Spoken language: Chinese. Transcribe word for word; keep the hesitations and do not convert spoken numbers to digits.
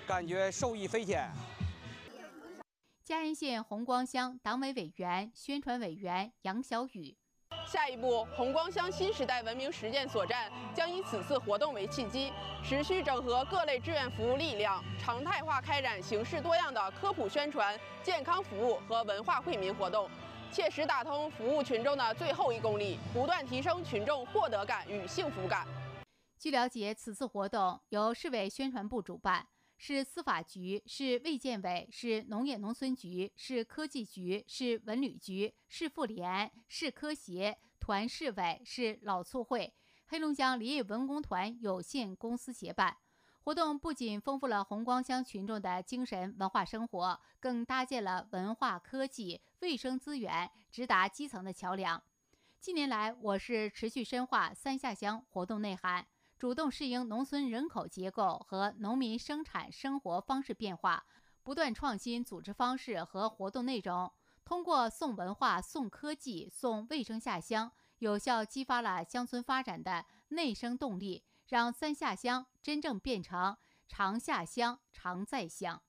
感觉受益匪浅。 嘉安县红光乡党委委员、宣传委员杨小雨。 下一步，红光乡新时代文明实践所站将以此次活动为契机，持续整合各类志愿服务力量，常态化开展形式多样的科普宣传、健康服务和文化惠民活动，切实打通服务群众的最后一公里，不断提升群众获得感与幸福感。 据了解，此次活动由市委宣传部主办，市司法局、市卫健委、市农业农村局、市科技局、市文旅局、市妇联、市科协、团市委、市老促会、黑龙江林业文工团有限公司协办。活动不仅丰富了红光乡群众的精神文化生活，更搭建了文化、科技、卫生资源直达基层的桥梁。近年来，我市持续深化三下乡活动内涵，主动适应农村人口结构和农民生产生活方式变化，不断创新组织方式和活动内容，通过送文化、送科技、送卫生下乡，有效激发了乡村发展的内生动力，让三下乡真正变成常下乡、常在乡。